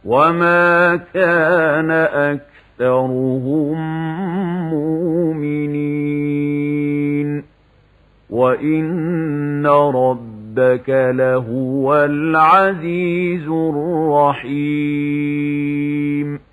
وما كان أكثرهم مؤمنين وإن ربك لهو العزيز الرحيم.